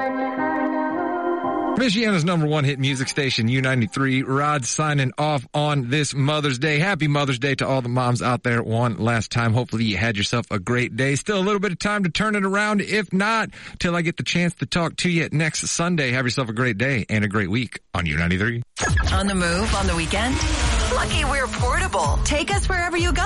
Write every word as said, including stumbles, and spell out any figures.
Michiana's number one hit music station, U ninety-three. Rod signing off on this Mother's Day. Happy Mother's Day to all the moms out there one last time. Hopefully you had yourself a great day. Still a little bit of time to turn it around. If not, till I get the chance to talk to you next Sunday. Have yourself a great day and a great week on U ninety-three. On the move on the weekend? Lucky we're portable. Take us wherever you go.